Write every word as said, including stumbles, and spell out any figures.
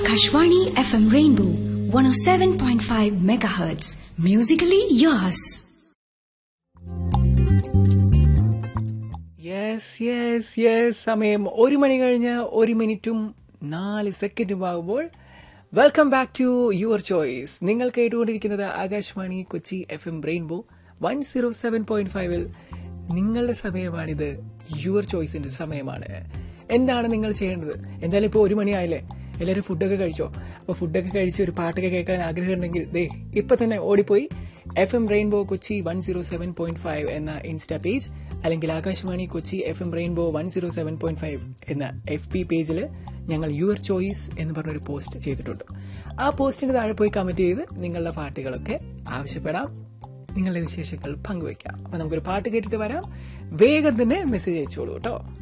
Akashvani F M Rainbow one oh seven point five megahertz. Musically yours. Yes yes yes സമയം ഒരു മണി കഴിഞ്ഞ് ഒരു മിനിറ്റും നാല് സെക്കൻഡും ആകുമ്പോൾ welcome back to your choice. നിങ്ങൾ കേട്ടുകൊണ്ടിരിക്കുന്നത് Akashvani Kochi F M rainbow one zero seven point ഫൈവിൽ നിങ്ങളുടെ സമയമാണിത്. യുവർ ചോയ്സിന്റെ സമയമാണ്. എന്താണ് നിങ്ങൾ ചെയ്യേണ്ടത്? എന്തായാലും ഇപ്പോൾ ഒരു മണിയായില്ലേ, എല്ലാവരും ഫുഡൊക്കെ കഴിച്ചോ? അപ്പോൾ ഫുഡൊക്കെ കഴിച്ച് ഒരു പാട്ടൊക്കെ കേൾക്കാൻ ആഗ്രഹമുണ്ടെങ്കിൽ ദേ ഇപ്പം തന്നെ ഓടിപ്പോയി F M rainbow Kochi one zero seven point five എന്ന ഇൻസ്റ്റാ പേജ്, അല്ലെങ്കിൽ Akashvani Kochi F M rainbow one zero seven point five എന്ന എഫ് പി പേജിൽ ഞങ്ങൾ യുവർ ചോയ്സ് എന്ന് പറഞ്ഞൊരു പോസ്റ്റ് ചെയ്തിട്ടുണ്ട്. ആ പോസ്റ്റിന് താഴെ പോയി കമന്റ് ചെയ്ത് നിങ്ങളുടെ പാട്ടുകളൊക്കെ ആവശ്യപ്പെടാം, നിങ്ങളുടെ വിശേഷങ്ങൾ പങ്കുവയ്ക്കാം. അപ്പം നമുക്കൊരു പാട്ട് കേട്ടിട്ട് വരാം. വേഗം തന്നെ മെസ്സേജ് അയച്ചോളൂ കേട്ടോ.